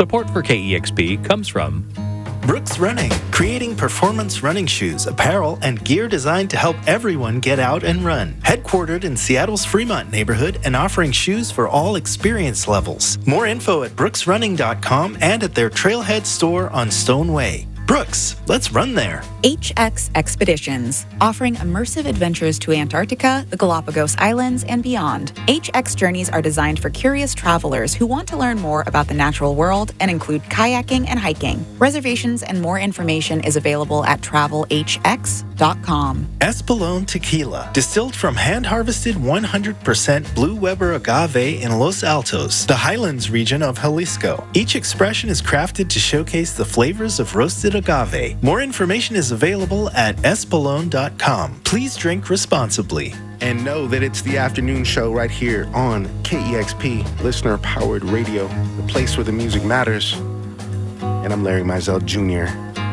Support for KEXP comes from Brooks Running, creating performance running shoes, apparel, and gear designed to help everyone get out and run. Headquartered in Seattle's Fremont neighborhood and offering shoes for all experience levels. More info at brooksrunning.com and at their Trailhead store on Stoneway. Brooks, let's run there. HX Expeditions, offering immersive adventures to Antarctica, the Galapagos Islands, and beyond. HX journeys are designed for curious travelers who want to learn more about the natural world and include kayaking and hiking. Reservations and more information is available at travelhx.com. Espolón Tequila, distilled from hand-harvested 100% Blue Weber agave in Los Altos, the Highlands region of Jalisco. Each expression is crafted to showcase the flavors of roasted agave. More information is available at espolon.com. Please drink responsibly. And know that it's the afternoon show right here on KEXP, listener-powered radio, the place where the music matters. And I'm Larry Mizell Jr.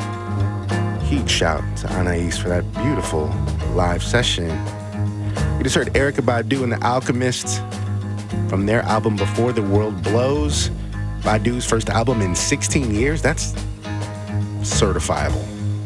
Huge shout to Anais for that beautiful live session. We just heard Erykah Badu and The Alchemist from their album Before the World Blows. Badu's first album in 16 years. That's certifiable,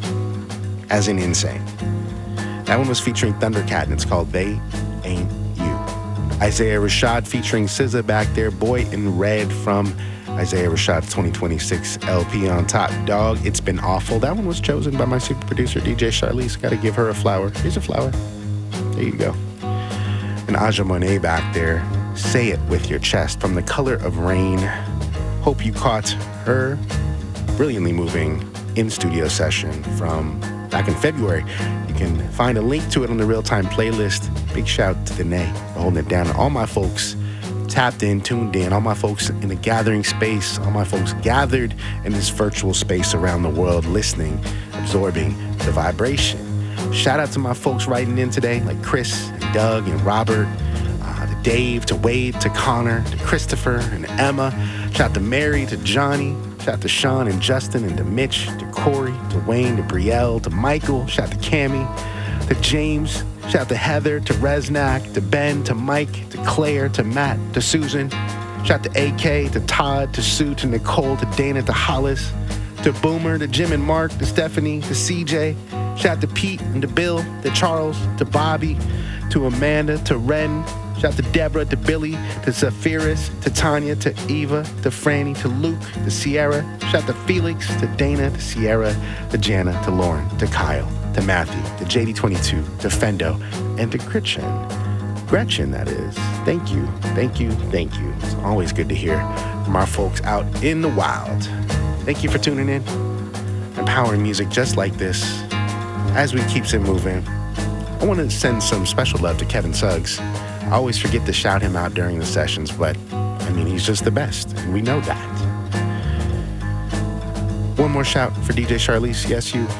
as in insane. That one was featuring Thundercat, and it's called They Ain't You. Isaiah Rashad featuring SZA back there, Boy in Red from Isaiah Rashad's 2026 LP On Top Dog. It's Been Awful. That one was chosen by my super producer, DJ Charlize. Got to give her a flower. Here's a flower. There you go. And Aja Monet back there, Say It With Your Chest from The Color of Rain. Hope you caught her brilliantly moving in-studio session from back in February. You can find a link to it on the Real-Time playlist. Big shout to Danae for holding it down. All my folks tapped in, tuned in, all my folks in the gathering space, all my folks gathered in this virtual space around the world, listening, absorbing the vibration. Shout out to my folks writing in today, like Chris and Doug and Robert, to Dave, to Wade, to Connor, to Christopher and Emma. Shout out to Mary, to Johnny. Shout out to Sean and Justin and to Mitch, to Corey, to Wayne, to Brielle, to Michael. Shout out to Cammie, to James. Shout out to Heather, to Resnack, to Ben, to Mike, to Claire, to Matt, to Susan. Shout out to AK, to Todd, to Sue, to Nicole, to Dana, to Hollis, to Boomer, to Jim and Mark, to Stephanie, to CJ. Shout out to Pete and to Bill, to Charles, to Bobby, to Amanda, to Ren. Shout out to Deborah, to Billy, to Zephyrus, to Tanya, to Eva, to Franny, to Luke, to Sierra. Shout out to Felix, to Dana, to Sierra, to Jana, to Lauren, to Kyle, to Matthew, to JD22, to Fendo, and to Gretchen. Gretchen, that is. Thank you, thank you, thank you. It's always good to hear from our folks out in the wild. Thank you for tuning in. Empowering music just like this as we keeps it moving. I want to send some special love to Kevin Suggs. I always forget to shout him out during the sessions, but I mean, he's just the best, and we know that. One more shout for DJ Charlize, yes, you.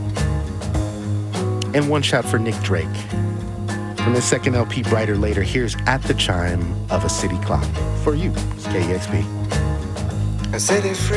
And one shout for Nick Drake. From his second LP, Brighter Later, here's At the Chime of a City Clock. For you, it's KEXP. I said it free.